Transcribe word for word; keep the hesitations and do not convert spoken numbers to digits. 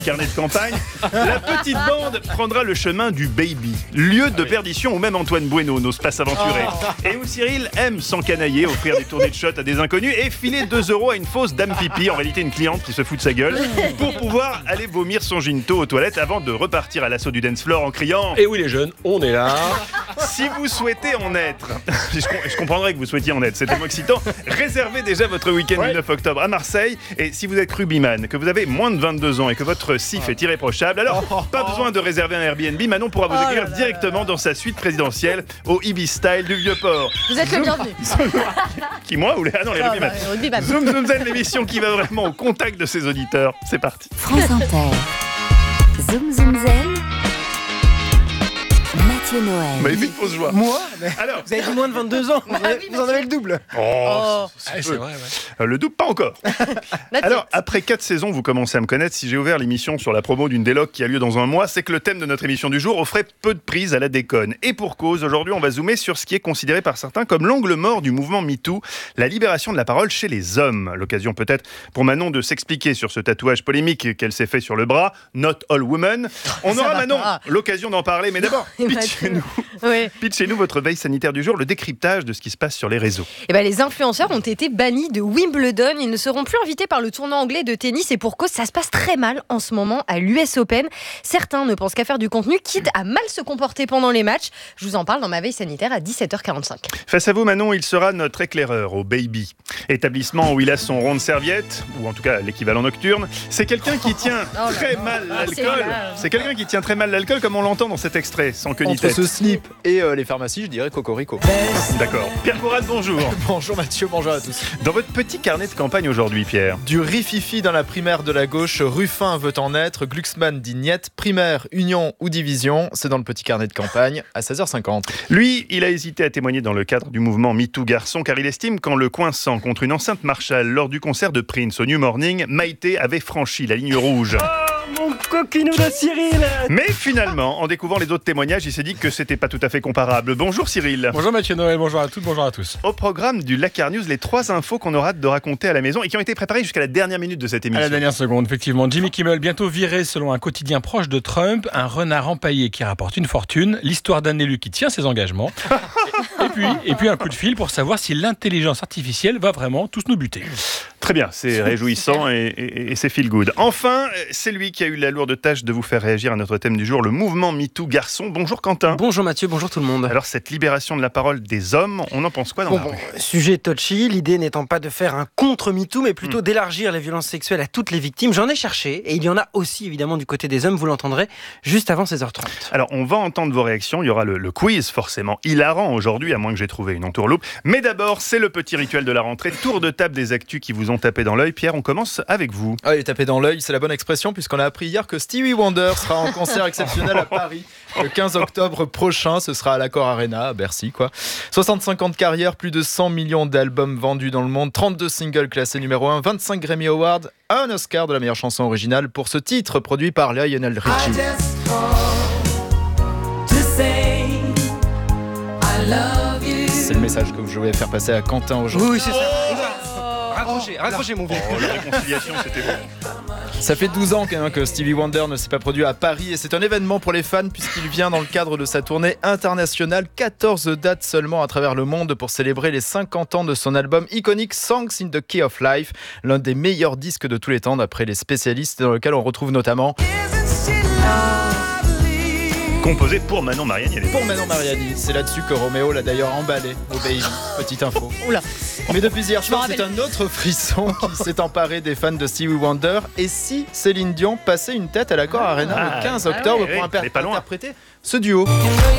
Carnet de campagne, la petite bande prendra le chemin du Baby, lieu de perdition où même Antoine Bueno n'ose pas s'aventurer. Et où Cyril aime s'encanailler, offrir des tournées de shot à des inconnus et filer deux euros à une fausse dame pipi, en réalité une cliente qui se fout de sa gueule, pour pouvoir aller vomir son ginto aux toilettes avant de repartir à l'assaut du dance floor en criant « Et oui les jeunes, on est là !» Si vous souhaitez en être, je, je comprendrais que vous souhaitiez en être, c'est tellement excitant, réservez déjà votre week-end ouais. du neuf octobre à Marseille. Et si vous êtes rugbyman, que vous avez moins de vingt-deux ans et que votre C I F est irréprochable, alors pas besoin de réserver un Airbnb, Manon pourra vous accueillir oh directement dans sa suite présidentielle au Ibis Style du Vieux-Port. Vous êtes le bienvenu. Qui, moi ou les... Ah non, les rugbyman. Oh, bah, Zoom Zoom Zen, l'émission qui va vraiment au contact de ses auditeurs. C'est parti. France Inter. Zoom Zoom Zen. Mathieu Noël. Mais vite fausse joie. Moi mais alors, vous avez dit moins de vingt-deux ans. Vous, avez, vous en avez le double. Oh, oh. C'est, c'est, c'est vrai, ouais. Le double, pas encore. Alors, après quatre saisons, vous commencez à me connaître. Si j'ai ouvert l'émission sur la promo d'une déloc qui a lieu dans un mois, c'est que le thème de notre émission du jour offrait peu de prise à la déconne. Et pour cause, aujourd'hui, on va zoomer sur ce qui est considéré par certains comme l'angle mort du mouvement MeToo, la libération de la parole chez les hommes. L'occasion peut-être pour Manon de s'expliquer sur ce tatouage polémique qu'elle s'est fait sur le bras, Not All Women. On Ça aura, va Manon, pas. l'occasion d'en parler. Mais d'abord, pitchez-nous. Oui. Pitchez-nous votre veille sanitaire du jour, le décryptage de ce qui se passe sur les réseaux. Eh ben, les influenceurs ont été bannis de Wimbledon. Ils ne seront plus invités par le tournoi anglais de tennis et pour cause, ça se passe très mal en ce moment à l'U S Open. Certains ne pensent qu'à faire du contenu, quitte à mal se comporter pendant les matchs. Je vous en parle dans ma veille sanitaire à dix-sept heures quarante-cinq. Face à vous, Manon, il sera notre éclaireur au Baby. Établissement où il a son rond de serviette, ou en tout cas l'équivalent nocturne. C'est quelqu'un qui tient oh très là mal là. l'alcool. C'est, c'est quelqu'un qui tient très mal l'alcool, comme on l'entend dans cet extrait, sans queue ni Entre tête. ce slip et euh, les pharmacies, je dirais cocorico. D'accord. Pierre Courade, bonjour. Bonjour Mathieu, bonjour à tous. Dans votre petit carnet de campagne aujourd'hui, Pierre. Du rififi dans la primaire de la gauche, Ruffin veut en être, Glucksmann dit niet, primaire, union ou division, c'est dans le petit carnet de campagne à seize heures cinquante. Lui, il a hésité à témoigner dans le cadre du mouvement MeToo Garçon, car il estime qu'en le coinçant contre une enceinte Marshall lors du concert de Prince au New Morning, Maïté avait franchi la ligne rouge. Mon coquinou de Cyril. Mais finalement, en découvrant les autres témoignages, il s'est dit que c'était pas tout à fait comparable. Bonjour Cyril. Bonjour Mathieu Noël, bonjour à toutes, bonjour à tous. Au programme du Lakar News, les trois infos qu'on aura hâte de raconter à la maison et qui ont été préparées jusqu'à la dernière minute de cette émission. À la dernière seconde, effectivement. Jimmy Kimmel, bientôt viré selon un quotidien proche de Trump, un renard empaillé qui rapporte une fortune, l'histoire d'un élu qui tient ses engagements, et, et, puis, et puis un coup de fil pour savoir si l'intelligence artificielle va vraiment tous nous buter. Très bien, c'est réjouissant et, et, et c'est feel good. Enfin, c'est lui qui a eu la lourde tâche de vous faire réagir à notre thème du jour, le mouvement MeToo Garçon. Bonjour Quentin. Bonjour Mathieu, bonjour tout le monde. Alors cette libération de la parole des hommes, on en pense quoi dans bon, la bon, rue ? Sujet touchy, l'idée n'étant pas de faire un contre MeToo, mais plutôt mmh. d'élargir les violences sexuelles à toutes les victimes. J'en ai cherché, et il y en a aussi évidemment du côté des hommes, vous l'entendrez juste avant seize heures trente. Alors on va entendre vos réactions, il y aura le, le quiz forcément hilarant aujourd'hui, à moins que j'ai trouvé une entourloupe. Mais d'abord, c'est le petit rituel de la rentrée, tour de table des actus qui vous ont tapé dans l'œil. Pierre, on commence avec vous. Ah, il est tapé dans l'œil, c'est la bonne expression, puisqu'on a appris hier que Stevie Wonder sera en concert exceptionnel à Paris le quinze octobre prochain. Ce sera à l'Accor Arena, à Bercy, quoi. soixante-cinq ans de carrière, plus de cent millions d'albums vendus dans le monde, trente-deux singles classés numéro un, vingt-cinq Grammy Awards, un Oscar de la meilleure chanson originale pour ce titre produit par Lionel Richie. C'est le message que je voulais faire passer à Quentin aujourd'hui. Oui, c'est ça. Raccrochez, raccrochez mon vieux. Oh, la réconciliation, c'était bon. Ça fait douze ans hein, que Stevie Wonder ne s'est pas produit à Paris et c'est un événement pour les fans puisqu'il vient dans le cadre de sa tournée internationale. quatorze dates seulement à travers le monde pour célébrer les cinquante ans de son album iconique Songs in the Key of Life, l'un des meilleurs disques de tous les temps d'après les spécialistes, dans lequel on retrouve notamment... Composé pour Manon Mariani. Pour Manon Mariani, c'est là-dessus que Roméo l'a d'ailleurs emballé au Baby. Petite info. Oula. Mais depuis hier soir, c'est un autre frisson qui s'est emparé des fans de Stevie Wonder. Et si Céline Dion passait une tête à l'Accor Arena ah, le quinze octobre ah, oui, pour oui, imper- interpréter ce duo?